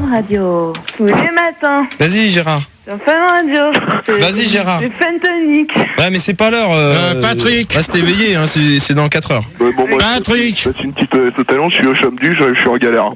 Fun Radio. Tous les matins. Vas-y Gérard. Sur Fun Radio. Vas-y Gérard. C'est Fentonic. Ouais mais c'est pas l'heure. Patrick. Reste éveillé, hein, c'est dans 4 heures. Bon, moi, Patrick. c'est une petite talent, je suis au chômage, je suis en galère.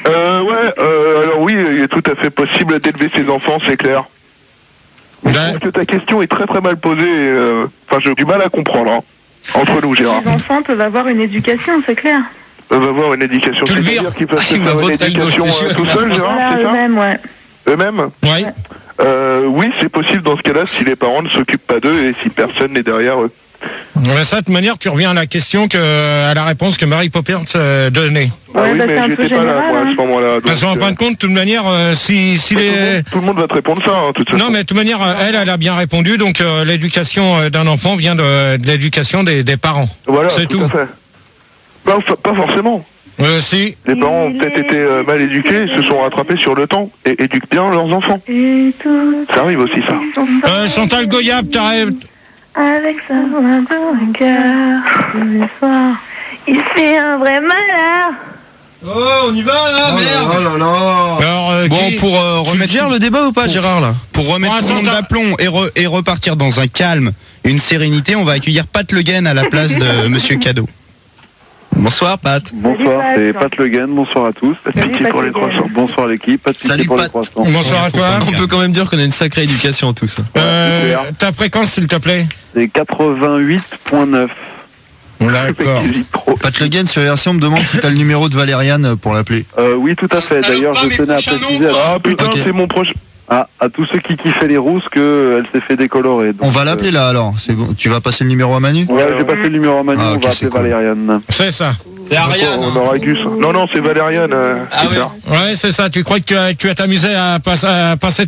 Alors oui, il est tout à fait possible d'élever ses enfants, c'est clair. Mais je trouve que ta question est très très mal posée. Enfin, j'ai du mal à comprendre. Hein. Entre nous, Gérard. Les enfants peuvent avoir une éducation, c'est clair. Peuvent avoir une éducation. Tu le vires. C'est-à-dire qu'ils peuvent se faire une éducation tout seuls, Gérard, Voilà, c'est ça? eux-mêmes, ouais. Eux-mêmes? Oui. Oui, c'est possible dans ce cas-là si les parents ne s'occupent pas d'eux et si personne n'est derrière eux. Ouais, ça, de toute manière, tu reviens à la question à la réponse que Marie Poppers donnait. Ah Ouais, oui, bah, c'est mais un peu j'étais pas là, général, moi, à ce moment-là. Parce qu'en fin de compte, de toute manière, si les... Tout le monde va te répondre ça, hein, de toute façon. Non, mais de toute manière, elle a bien répondu. Donc, l'éducation d'un enfant vient de l'éducation des parents. Voilà, c'est tout. à fait. Pas forcément. Si. Les parents ont peut-être été mal éduqués, se sont rattrapés sur le temps et éduquent bien leurs enfants. Et tout. Ça arrive aussi, ça. Chantal Goyave, t'arrêtes. Avec sa main dans le cœur, tous les soirs, il fait un vrai malheur. Oh, on y va là, merde. Oh là là. Alors, Bon, pour remettre gères le débat ou pas, Gérard là? Pour remettre Pour tout le monde l'instant, d'aplomb et repartir dans un calme et une sérénité, on va accueillir Pat Le Guen à la place de Monsieur Cadeau. Bonsoir Pat. Bonsoir, c'est Pat Le Guen, bonsoir à tous. Pas de pitié pour les croissants. Bonsoir l'équipe, pas de pitié Salut, pour Pat. les croissants. bonsoir à toi. On peut quand même dire qu'on a une sacrée éducation tous. Ta fréquence, s'il te plaît. C'est 88.9. D'accord. Pat Le Guen sur RC, on me demande si t'as le numéro de Valériane pour l'appeler. Oui, tout à fait. D'ailleurs, je tenais à préciser Ah putain, Ok. c'est mon proche. à tous ceux qui kiffaient les rousses qu'elle s'est fait décolorer. Donc, On va l'appeler là alors. C'est bon. Tu vas passer le numéro à Manu? Ouais, j'ai passé le numéro à Manu, Ah, on ok, va c'est appeler cool. Valériane. C'est ça. C'est Ariane. On aura Gus. Non, c'est Valériane. Ah oui. Ouais, c'est ça. Tu crois que tu vas t'amuser à passer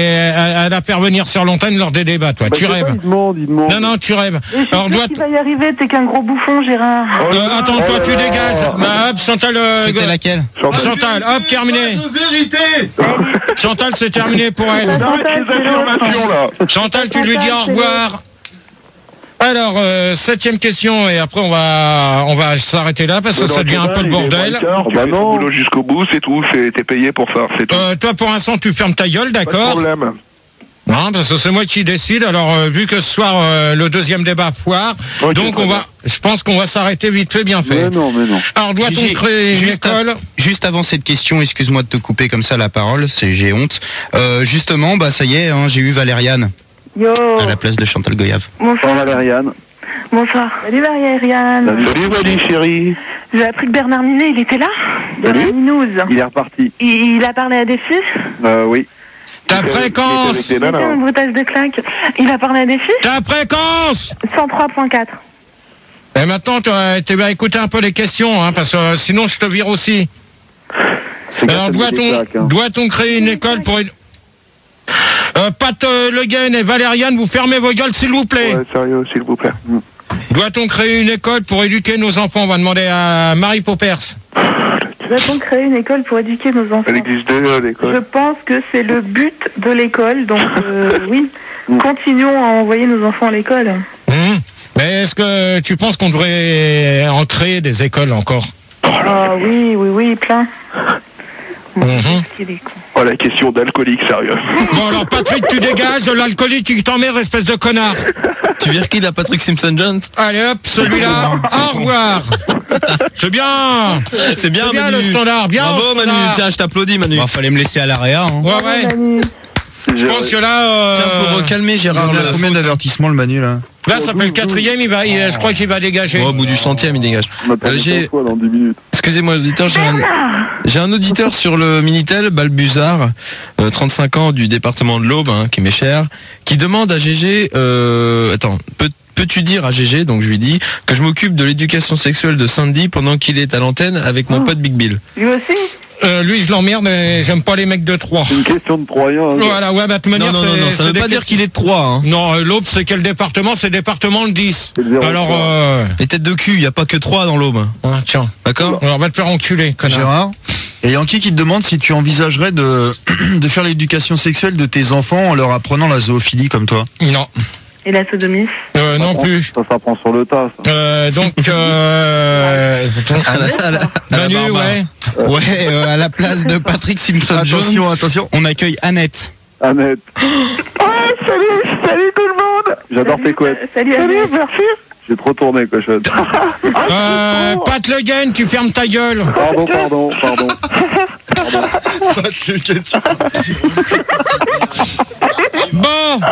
à la faire venir sur l'antenne lors des débats, toi. Tu rêves. Il demande. Non, tu rêves. Et je suis Alors, sûre qu'il va y arriver, t'es qu'un gros bouffon, Gérard. attends, toi, tu dégages. Bah, hop, Chantal. C'était laquelle? Chantal, hop, terminé. Chantal, c'est terminé pour elle. Arrête les affirmations là. Chantal, tu lui dis au revoir. Alors, 7e question, et après on va s'arrêter là parce que ça devient un peu le bordel. Tu fais ton boulot jusqu'au bout, c'est tout. T'es payé pour ça, c'est tout. Toi, pour l'instant, tu fermes ta gueule, Pas de d'accord? problème. Non, parce que c'est moi qui décide. Alors, vu que ce soir le deuxième débat foire, Ok, donc très bien. je pense qu'on va s'arrêter vite fait, bien fait. Mais non. Alors, doit-on Gigi, créer une école? Juste avant cette question, excuse-moi de te couper comme ça la parole, j'ai honte. Justement, bah ça y est, hein, j'ai eu Valériane Yo. à la place de Chantal Goyave. Bonsoir Valériane. Bonsoir. Salut Valériane. Salut Valérie chérie. J'ai appris que Bernard Minet, il était là. Salut. Bernard Minouze. Il est reparti. Il a parlé à des filles. Oui. Ta fréquence! Il était avec des nanas. Un brutage de claque. Il a parlé à des filles. Ta fréquence! 103.4. Et maintenant, tu vas écouter un peu les questions, hein, parce que sinon je te vire aussi. Alors, doit-on créer une école pour... Pat Le Guen et Valériane, vous fermez vos gueules, s'il vous plaît. Ouais, sérieux, s'il vous plaît. Doit-on créer une école pour éduquer nos enfants? On va demander à Marie Poppers. Doit-on créer une école pour éduquer nos enfants? Elle existe déjà, Je l'école. pense que c'est le but de l'école, donc oui. Continuons à envoyer nos enfants à l'école. Mais est-ce que tu penses qu'on devrait en créer des écoles encore? Ah oui, plein. Qu'il est con. Oh, la question d'alcoolique, sérieux. Bon alors Patrick, tu dégages, l'alcoolique tu t'emmerdes, espèce de connard. Tu vires qui, la Patrick Simpson-Jones? Allez hop, celui-là, au revoir. C'est bien. C'est bien, Manu. Le standard, bien. Bravo au Manu, standard. tiens, je t'applaudis Manu. Bah, fallait me laisser à l'AREA. Hein. Ouais. Je pense que là... Tiens, faut recalmer Gérard. Il a combien d'avertissements le Manu là? Là, ça fait le 4e, je crois qu'il va dégager. Au bout du 100e, il dégage. On m'a perdu 100 fois dans 10 minutes. Excusez-moi, auditeur, j'ai un auditeur sur le Minitel, Balbuzard, 35 ans du département de l'Aube, hein, qui m'est cher, qui demande à GG, peux-tu dire à GG, donc je lui dis, que je m'occupe de l'éducation sexuelle de Sandy pendant qu'il est à l'antenne avec mon pote Big Bill. Lui aussi? Lui, je l'emmerde, mais j'aime pas les mecs de 3. C'est une question de Troyen. Voilà, ouais, bah, de toute manière, Non, ça veut pas dire qu'il est de 3, hein. Non, l'Aube, c'est quel département? C'est le département le 10. C'est le 0. Alors, Les têtes de cul, il y a pas que 3 dans l'Aube. tiens. D'accord? Alors, on va te faire enculer, connard. Gérard, et Yankee qui te demande si tu envisagerais de faire l'éducation sexuelle de tes enfants en leur apprenant la zoophilie comme toi. Non. Et la sodomie? Non plus. Ça s'apprend sur le tas. Ça. Manu, ouais. Ouais, à la place de Patrick Simpson-Jones, Attention. on accueille Annette. Annette. Ouais, salut tout le monde. J'adore tes couettes. Salut, merci. J'ai trop tourné, cochonne. Pat Le Guen, tu fermes ta gueule. Pardon. Bon,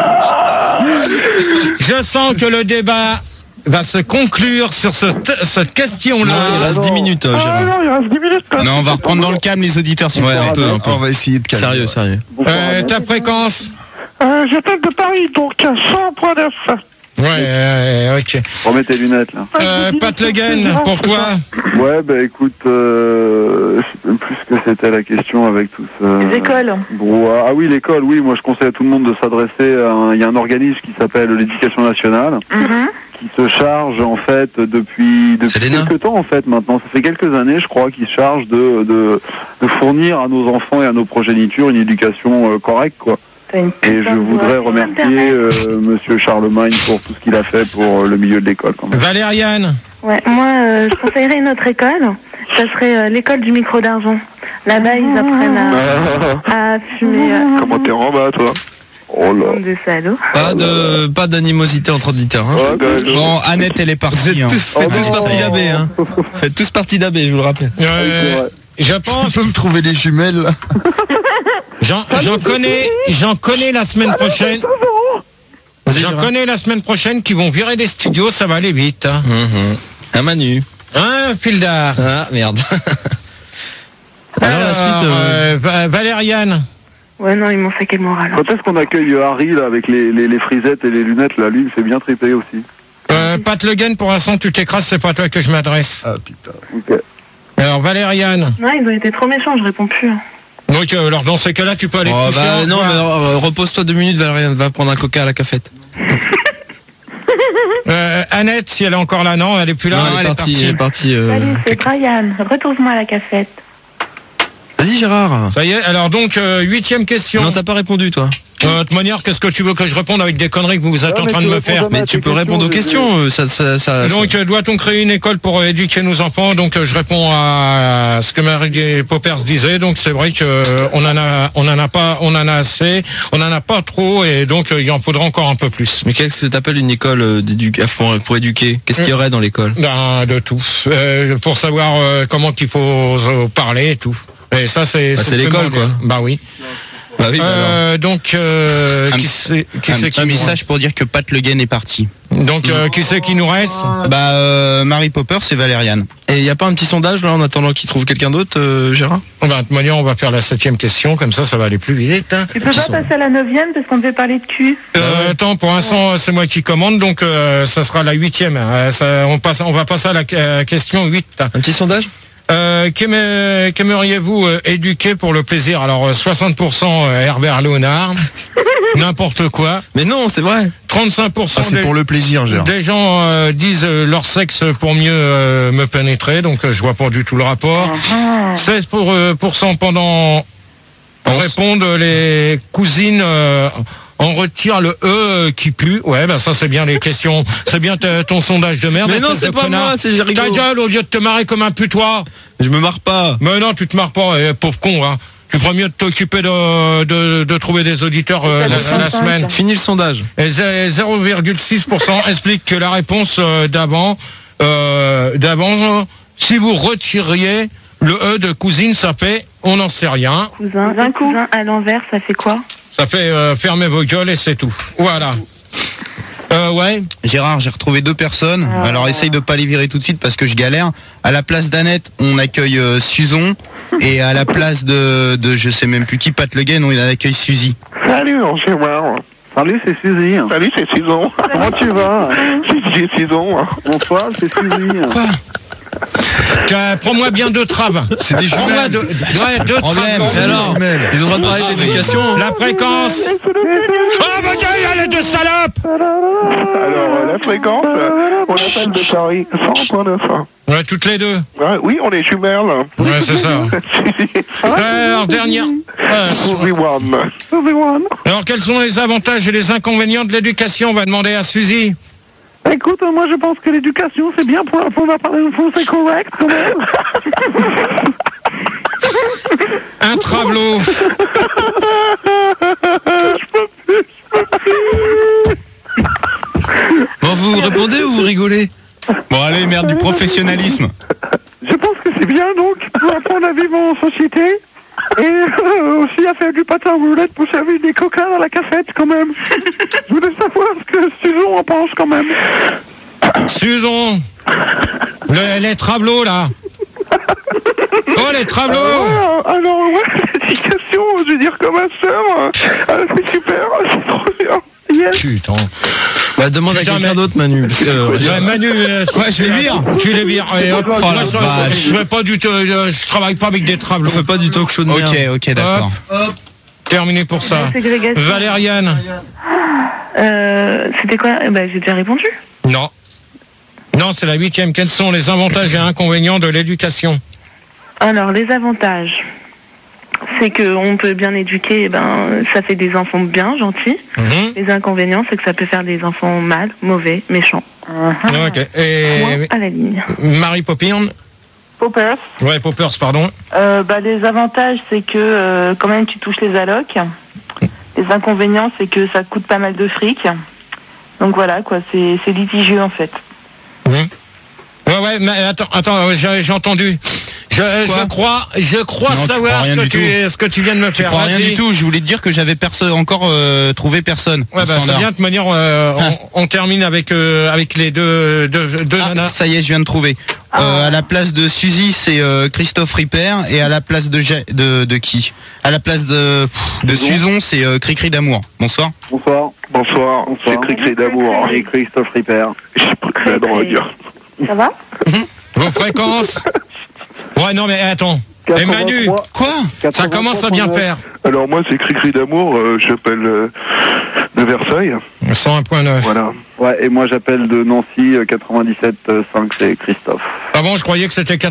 je sens que le débat va se conclure sur cette question-là. Il reste 10 minutes, Gérard. Non, il reste 10 minutes. Non, on va reprendre dans le calme les auditeurs. Ouais, un peu. On va essayer de calmer. Sérieux. Ta fréquence? J'appelle de Paris, donc 100.9. Ouais, ok. Remets tes lunettes, là. Pat Le Guen, pour toi? Ouais, bah écoute, je sais même plus ce que c'était la question avec tout ça. Les écoles. Brouhaha. Ah oui, l'école, oui, moi je conseille à tout le monde de s'adresser à il y a un organisme qui s'appelle l'Éducation nationale, qui se charge en fait depuis quelques temps en fait maintenant, ça fait quelques années je crois, qui se charge de fournir à nos enfants et à nos progénitures une éducation correcte, quoi. Et je voudrais remercier Monsieur Charlemagne pour tout ce qu'il a fait pour le milieu de l'école quand même. Valériane? Ouais, moi je conseillerais une autre école. Ça serait l'école du micro d'argent. Là-bas ils apprennent à fumer. Comment t'es en bas, toi? Oh là. Des salauds. Pas d'animosité entre auditeurs. Hein. Bon, Annette, elle est partie. Faites tous partie d'AB. Hein. Faites tous partie d'AB, je vous le rappelle. Je pense. Tu peux me trouver des jumelles là. J'en connais la semaine prochaine. J'en connais la semaine prochaine qui vont virer des studios, ça va aller vite. Hein. Un Manu. Un Fildar. Ah, merde. Alors la suite. Valériane. Ouais, non, ils m'ont saqué le moral. Quand est-ce qu'on accueille Harry là avec les frisettes et les lunettes là? Lui, il fait bien triper aussi. Pat Le Guen, pour l'instant, tu t'écrases, c'est pas à toi que je m'adresse. Ah putain. Ok. Alors Valériane. Non, ils ont été trop méchants, je réponds plus. Donc alors dans ces cas-là, tu peux aller te coucher. Non, mais repose-toi 2 minutes, Valériane, va prendre un coca à la cafette. Annette, si elle est encore là, non, elle est plus là. Non, elle est partie. Salut, c'est Brian. Retrouve-moi à la cafette. Vas-y Gérard. Ça y est, alors donc 8e question. Non, t'as pas répondu toi. De toute manière, qu'est-ce que tu veux que je réponde avec des conneries que vous êtes en train de me faire? Mais tu peux répondre aux questions. Donc, doit-on créer une école pour éduquer nos enfants? Donc, je réponds à ce que Marie Poppers disait. Donc, c'est vrai que on en a assez, on en a pas trop, et donc il en faudra encore un peu plus. Mais qu'est-ce que t'appelles une école pour éduquer? Qu'est-ce qu'il y aurait dans l'école? De tout. Pour savoir comment qu'il faut parler et tout. Et ça, c'est l'école, quoi. Bah oui. Bah oui, donc, qui c'est un message pour dire que Pat Le Guen est parti. Donc, qui c'est qui nous reste? Mary Popper, c'est Valériane. Et il n'y a pas un petit sondage là en attendant qu'il trouve quelqu'un d'autre, Gérard? De toute manière, on va faire la 7e question, comme ça va aller plus vite. Hein. Tu peux pas passer à la 9e parce qu'on devait parler de cul. Attends, pour l'instant, c'est moi qui commande, donc ça sera la 8e. On va passer à la question 8. Un petit sondage? Qu'aimeriez-vous éduquer pour le plaisir? Alors 60% Herbert Léonard, n'importe quoi. Mais non, c'est vrai. 35% c'est pour le plaisir, Gérard. Des gens disent leur sexe pour mieux me pénétrer, donc je vois pas du tout le rapport. 16% pendant répondent les cousines. On retire le E qui pue. Ouais, ça c'est bien les questions. C'est bien ton sondage de merde. Mais non, c'est pas moi, c'est Jéricho. Ta gueule, au lieu de te marrer comme un putois. Je me marre pas. Mais non, tu te marres pas, pauvre con. Hein. Tu ferais mieux de t'occuper de trouver des auditeurs la semaine. Fini le sondage. Et 0,6% explique que la réponse d'avant, si vous retiriez le E de cousine, ça fait, on n'en sait rien. Cousin à l'envers, ça fait quoi? Ça fait fermez vos gueules et c'est tout. Voilà. Ouais. Gérard, j'ai retrouvé 2 personnes. Alors essaye de pas les virer tout de suite parce que je galère. À la place d'Annette, on accueille Suzon. Et à la place de je sais même plus qui, Pat Le Guen, on accueille Suzy. Salut, Gérard. Salut, c'est Suzy. Salut, c'est Suzon. Comment tu vas? C'est Suzon. Bonsoir, c'est Suzy. Quoi? Prends-moi bien 2 traves. C'est des jumelles. Deux Problème, traves. c'est alors. Ils ont le droit de parler d'éducation. La fréquence. Oh, bah tiens, il y a les 2 salopes. Alors, la fréquence, on appelle de Paris 100.9. Ouais, toutes les 2. Ouais, oui, on est jumelles. Ouais, c'est ça. Alors, dernière. Everyone. Alors, quels sont les avantages et les inconvénients de l'éducation? On va demander à Suzy. Écoute, moi je pense que l'éducation c'est bien pour apprendre à parler le français correct quand même. Un travelot. Bon, vous répondez ou vous rigolez? Bon, allez, merde, du professionnalisme. Je pense que c'est bien donc pour apprendre à vivre en société et aussi à faire du patin à roulettes pour servir des coca dans la cassette quand même. Je voulais savoir ce que Susan en pense quand même. Susan. Les travelots, là. Oh, les travelots. Alors, ouais, l'éducation, je veux dire, comme ma soeur, c'est super, c'est trop bien. Yes. Putain. Bah, demande à quelqu'un d'autre, Manu. Parce que, Manu, je les vire. Tu les vires. Et hop, moi, je fais pas du tout, je travaille pas avec des travelots. on fait pas du talk show de merde. Ok, d'accord. Terminé pour ça. Ségrégation. Valériane. C'était quoi? J'ai déjà répondu. Non. Non, c'est la 8e. Quels sont les avantages et inconvénients de l'éducation? Alors, les avantages, c'est qu'on peut bien éduquer, ça fait des enfants bien, gentils. Les inconvénients, c'est que ça peut faire des enfants mal, mauvais, méchants. Ok. Et Point à la ligne. Marie Poppins. Poppers. Ouais, Poppers, pardon. Les avantages c'est que quand même tu touches les allocs. Les inconvénients c'est que ça coûte pas mal de fric. Donc voilà quoi, c'est litigieux en fait. Ouais, mais attends, j'ai entendu. Je crois Non, savoir ce que tu viens de me Tu faire. crois rien Vas-y. du tout, je voulais te dire que j'avais encore trouvé personne. Ouais, c'est bien, de toute manière, on termine avec les deux nanas. Ça y est, je viens de trouver. À la place de Suzy, c'est Christophe Ripper, et à la place de qui? À la place de Susan, c'est Cricri d'amour. Bonsoir. Bonsoir, c'est Cricri d'amour. Et Christophe Ripper. J'ai pris de la drogue. Ça va? Vos fréquences. Ouais, non, mais attends. Et Manu, Quoi? ça commence à bien faire. Alors moi, c'est Cricri d'amour, j'appelle de Versailles. 101.9. Voilà. Ouais, et moi j'appelle de Nancy 97.5, c'est Christophe. Ah bon, je croyais que c'était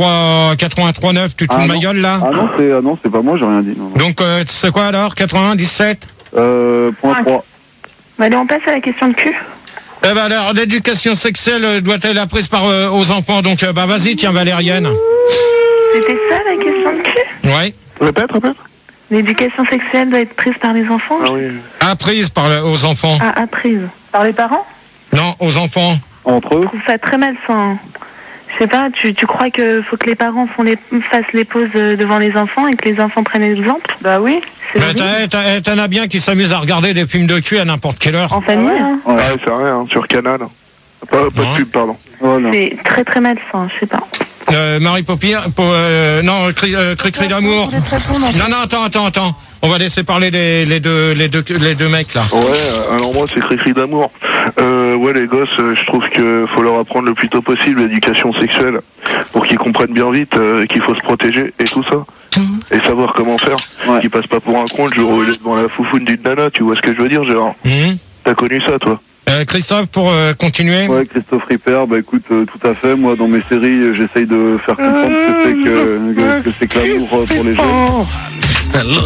83.9, tu te fous de ma gueule là? Ah non, c'est pas moi, j'ai rien dit. Non. Donc, c'est quoi alors? 97? Point 3. Allez, on passe à la question de cul. Eh ben alors, l'éducation sexuelle doit être apprise aux enfants, donc vas-y, tiens, Valériane. C'était ça la question de cul? Ouais. Répète. L'éducation sexuelle doit être prise par les enfants? Ah oui. Apprise aux enfants. Ah, apprise. Par les parents? Non, aux enfants. Entre eux. Je trouve ça très malsain. Je sais pas, tu crois que faut que les parents fassent les pauses devant les enfants et que les enfants prennent l'exemple? Bah oui. Mais t'en as bien qui s'amusent à regarder des films de cul à n'importe quelle heure. En famille, hein. Ouais, c'est rien, sur Canal. Pas de pub, pardon. Voilà. C'est très très malsain, je sais pas. Marie Poppins, non, Cricri d'amour. Non, attends. On va laisser parler les deux mecs là. Ouais, alors moi c'est Cricri d'amour. Ouais, les gosses, je trouve qu'il faut leur apprendre le plus tôt possible l'éducation sexuelle pour qu'ils comprennent bien vite qu'il faut se protéger et tout ça. Et savoir comment faire. Ouais. Qu'ils passent pas pour un con le jour où il est devant la foufoune d'une nana, tu vois ce que je veux dire, Gérard? T'as connu ça, toi? Christophe, pour continuer. Ouais, Christophe Ripper, bah écoute, tout à fait. Moi, dans mes séries, j'essaye de faire comprendre ce que c'est que l'amour pour les jeunes.